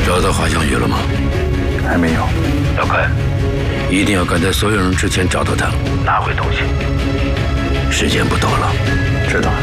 找到滑翔鱼了吗？ 还没有。 要快，一定要赶在所有人之前找到他，拿回东西。时间不多了。 知道。